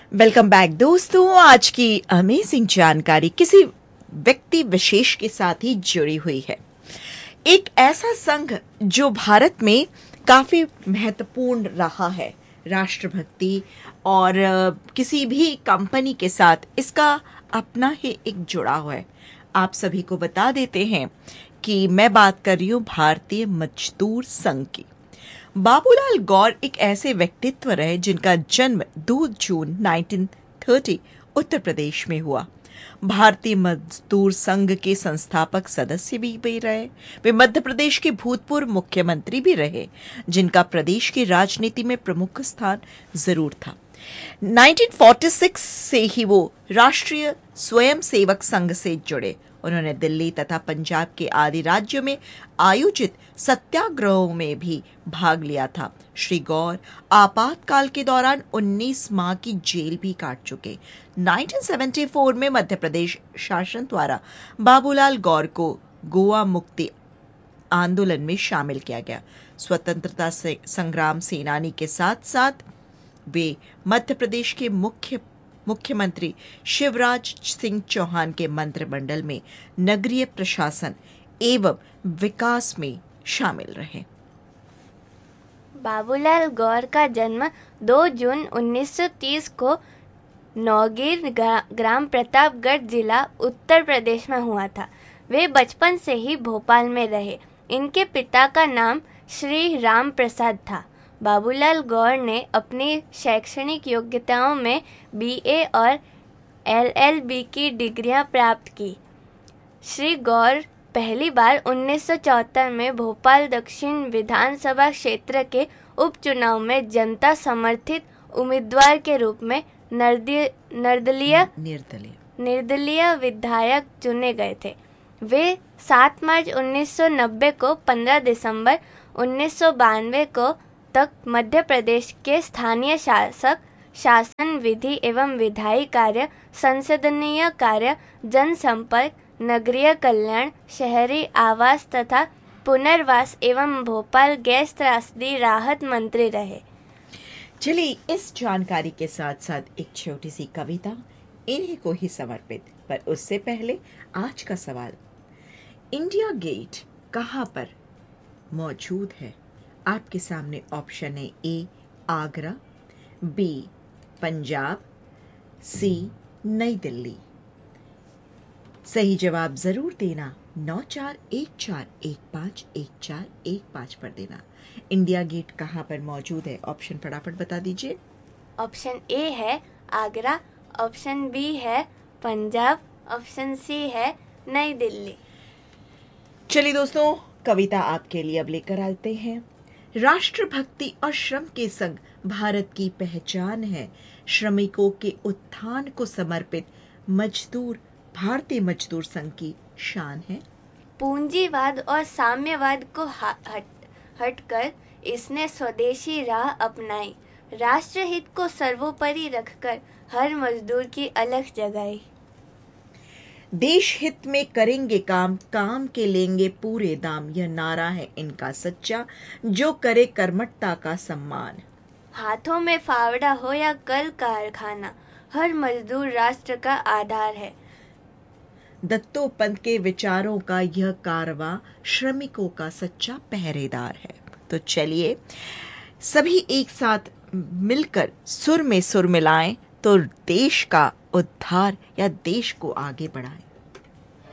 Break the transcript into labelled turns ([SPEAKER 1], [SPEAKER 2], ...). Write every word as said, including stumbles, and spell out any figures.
[SPEAKER 1] Welcome back दोस्तों। आज की अमेजिंग जानकारी किसी व्यक्ति विशेष के साथ ही जुड़ी हुई है। एक ऐसा संघ जो भारत में काफी महत्वपूर्ण रहा है, राष्ट्रभक्ति और किसी भी कंपनी के साथ इसका अपना ही एक जुड़ाव है। आप सभी को बता देते हैं कि मैं बात कर रही हूँ भारतीय मजदूर संघ की। बाबूलाल गौर एक ऐसे व्यक्तित्व रहे जिनका जन्म दो जून उन्नीस सौ तीस उत्तर प्रदेश में हुआ। भारतीय मजदूर संघ के संस्थापक सदस्य भी, भी रहे। वे मध्य प्रदेश के भूतपूर्व मुख्यमंत्री भी रहे, जिनका प्रदेश की राजनीति में प्रमुख स्थान जरूर था। उन्नीस सौ छियालीस से ही वो राष्ट्रीय स्वयंसेवक संघ से जुड़े। उन्होंने दिल्ली तथा पंजाब के आदि राज्यों में आयोजित सत्याग्रहों में भी भाग लिया था। श्री गौर आपातकाल के दौरान उन्नीस माह की जेल भी काट चुके। उन्नीस सौ चौहत्तर में मध्य प्रदेश शासन द्वारा बाबूलाल गौर को गोवा मुक्ति आंदोलन में शामिल किया गया। स्वतंत्रता संग्राम सेनानी के साथ साथ वे मध्य प्रदेश के मुख्य मुख्यमंत्री शिवराज सिंह चौहान के मंत्रिमंडल में नगरीय प्रशासन एवं विकास में शामिल रहे।
[SPEAKER 2] बाबूलाल गौर का जन्म दो जून उन्नीस सौ तीस को नौगीर ग्राम प्रतापगढ़ जिला उत्तर प्रदेश में हुआ था। वे बचपन से ही भोपाल में रहे। इनके पिता का नाम श्री राम प्रसाद था। बाबूलाल गौर ने अपनी शैक्षणिक योग्यताओं में बीए और एलएलबी की डिग्रियां प्राप्त की। श्री गौर पहली बार उन्नीस सौ चौहत्तर में भोपाल दक्षिण विधानसभा क्षेत्र के उपचुनाव में जनता समर्थित उम्मीदवार के रूप में निर्दलीय निर्दलीय निर्दलीय विधायक चुने गए थे। वे सात मार्च उन्नीस सौ नब्बे को पंद्रह दिसंबर उन्नीस सौ बानवे को तक मध्य प्रदेश के स्थानीय शासक, शासन, विधि एवं विधायी कार्य, संसदीय कार्य, जनसंपर्क, नगरीय कल्याण, शहरी आवास तथा पुनर्वास एवं भोपाल गैस त्रासदी राहत मंत्री रहे।
[SPEAKER 1] चलिए इस जानकारी के साथ साथ एक छोटी सी कविता इन्हीं को ही समर्पित, पर उससे पहले आज का सवाल, इंडिया गेट कहाँ पर मौजूद है? आपके सामने ऑप्शन है ए आगरा, बी पंजाब, सी नई दिल्ली। सही जवाब जरूर देना। नौ चार एक चार एक पाँच एक चार एक पाँच पर देना। इंडिया गेट कहाँ पर मौजूद है? ऑप्शन फटाफट बता दीजिए।
[SPEAKER 2] ऑप्शन ए है आगरा, ऑप्शन बी है पंजाब, ऑप्शन सी है नई दिल्ली।
[SPEAKER 1] चलिए दोस्तों, कविता आपके लिए अब लेकर आते हैं। राष्ट्रभक्ति और श्रम के संग भारत की पहचान है। श्रमिकों के उत्थान को समर्पित मजदूर भारतीय मजदूर संघ की शान है।
[SPEAKER 2] पूंजीवाद और साम्यवाद को हट हटकर इसने स्वदेशी राह अपनाई। राष्ट्रहित को सर्वोपरि रखकर हर मजदूर की अलख जगाई।
[SPEAKER 1] देश हित में करेंगे काम, काम के लेंगे पूरे दाम, यह नारा है इनका सच्चा, जो करे कर्मठता का सम्मान।
[SPEAKER 2] हाथों में फावड़ा हो या कल कारखाना, हर मजदूर राष्ट्र का आधार है।
[SPEAKER 1] दत्तोपंत के विचारों का यह कारवां, श्रमिकों का सच्चा पहरेदार है। तो चलिए सभी एक साथ मिलकर सुर में सुर मिलाएं तो देश का उद्धार या देश को आगे बढ़ाएं।